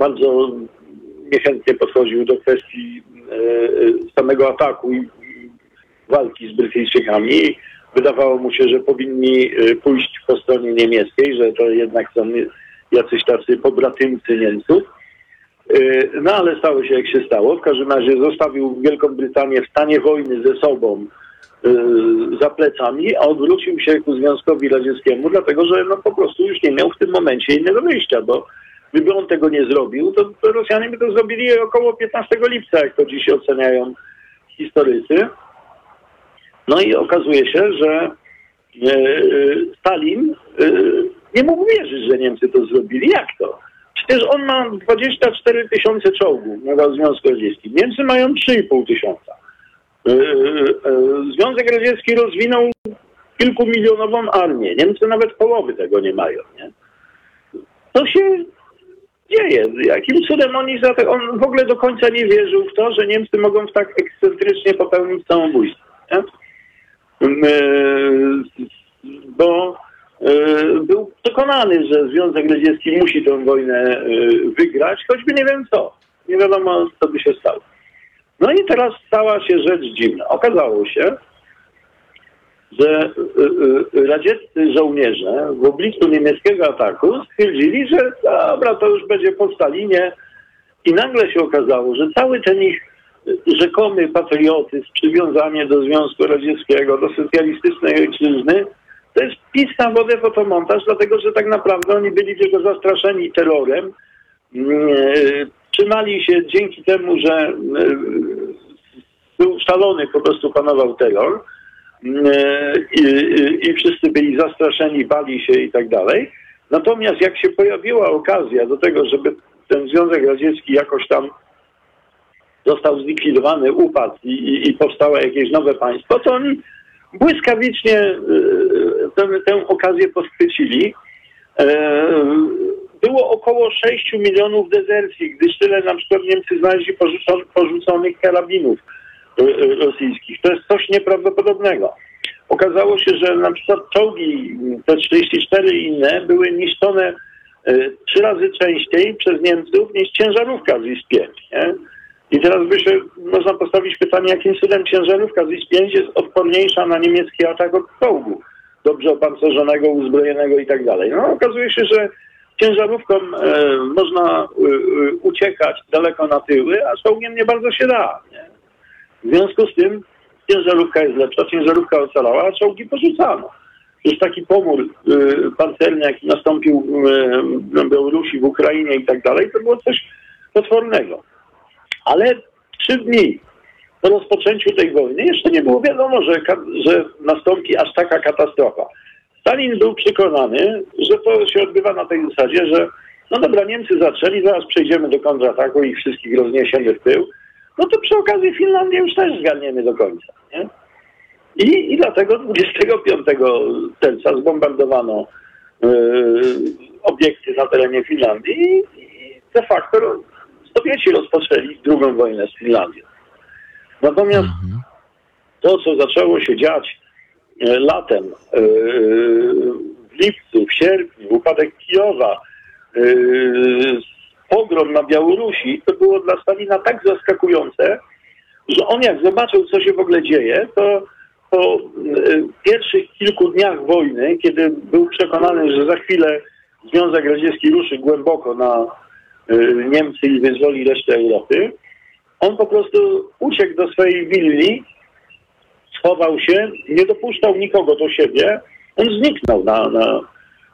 bardzo niechętnie podchodził do kwestii samego ataku i walki z Brytyjczykami. Wydawało mu się, że powinni pójść po stronie niemieckiej, że to jednak są jacyś tacy pobratymcy Niemców. No ale stało się jak się stało. W każdym razie zostawił Wielką Brytanię w stanie wojny ze sobą za plecami, a odwrócił się ku Związkowi Radzieckiemu, dlatego że no po prostu już nie miał w tym momencie innego wyjścia, bo gdyby on tego nie zrobił, to Rosjanie by to zrobili około 15 lipca, jak to dziś oceniają historycy. No i okazuje się, że Stalin nie mógł wierzyć, że Niemcy to zrobili. Jak to? Przecież on ma 24 000 czołgów na Związku Radzieckim. Niemcy mają 3,5 tysiąca. Związek Radziecki rozwinął kilkumilionową armię. Niemcy nawet połowy tego nie mają. Nie? To się dzieje. Jakim cudem on w ogóle do końca nie wierzył w to, że Niemcy mogą tak ekscentrycznie popełnić samobójstwo. Nie? Bo był przekonany, że Związek Radziecki musi tę wojnę wygrać, choćby nie wiem co. Nie wiadomo, co by się stało. No i teraz stała się rzecz dziwna. Okazało się, że radzieccy żołnierze w obliczu niemieckiego ataku stwierdzili, że dobra, to już będzie po Stalinie. I nagle się okazało, że cały ten ich rzekomy patriotyzm, przywiązanie do Związku Radzieckiego, do socjalistycznej ojczyzny, to jest pis na wodę fotomontaż, dlatego że tak naprawdę oni byli tylko zastraszeni terrorem. Trzymali się dzięki temu, że był szalony, po prostu panował terror i wszyscy byli zastraszeni, bali się i tak dalej. Natomiast jak się pojawiła okazja do tego, żeby ten Związek Radziecki jakoś tam został zlikwidowany, upadł i powstało jakieś nowe państwo, to oni błyskawicznie tę okazję poschwycili. Było około 6 milionów dezercji, gdyż tyle na przykład Niemcy znaleźli porzuconych karabinów rosyjskich. To jest coś nieprawdopodobnego. Okazało się, że na przykład czołgi T-34 i inne były niszczone 3 razy częściej przez Niemców niż ciężarówka z IS-5. Nie? I teraz można postawić pytanie, jakim cudem ciężarówka z IS-5 jest odporniejsza na niemiecki atak od czołgu dobrze opancerzonego, uzbrojonego i tak dalej. No okazuje się, że ciężarówką można uciekać daleko na tyły, a czołgiem nie bardzo się da. Nie? W związku z tym ciężarówka jest lepsza, ciężarówka ocalała, a czołgi porzucano. Już taki pomór pancerny, jaki nastąpił na Białorusi, w Ukrainie i tak dalej, to było coś potwornego. Ale 3 dni po rozpoczęciu tej wojny jeszcze nie było wiadomo, że nastąpi aż taka katastrofa. Stalin był przekonany, że to się odbywa na tej zasadzie, że no dobra, Niemcy zaczęli, zaraz przejdziemy do kontrataku i wszystkich rozniesiemy w tył. No to przy okazji Finlandię już też zgarniemy do końca. Nie? I dlatego 25 czerwca zbombardowano obiekty na terenie Finlandii i de facto Sowieci rozpoczęli II wojnę z Finlandią. Natomiast to, co zaczęło się dziać latem, w lipcu, w sierpniu, upadek Kijowa, pogrom na Białorusi, to było dla Stalina tak zaskakujące, że on jak zobaczył, co się w ogóle dzieje, to po pierwszych kilku dniach wojny, kiedy był przekonany, że za chwilę Związek Radziecki ruszy głęboko na Niemcy i wyzwoli resztę Europy, on po prostu uciekł do swojej willi, schował się, nie dopuszczał nikogo do siebie, on zniknął na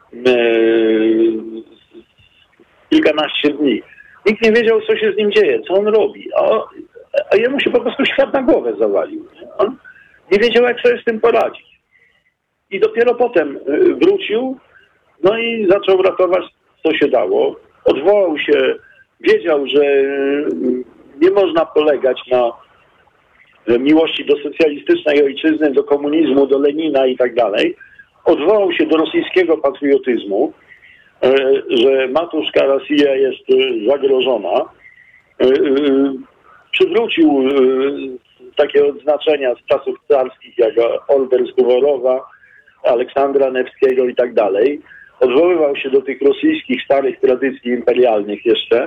kilkanaście dni. Nikt nie wiedział, co się z nim dzieje, co on robi, a jemu się po prostu świat na głowę zawalił. On nie wiedział, jak sobie z tym poradzić. I dopiero potem wrócił, no i zaczął ratować, co się dało. Odwołał się, wiedział, że nie można polegać na miłości do socjalistycznej ojczyzny, do komunizmu, do Lenina i tak dalej. Odwołał się do rosyjskiego patriotyzmu, że matuszka Rosja jest zagrożona. Przywrócił takie odznaczenia z czasów carskich, jak Order Suworowa, Aleksandra Newskiego i tak dalej. Odwoływał się do tych rosyjskich starych tradycji imperialnych jeszcze.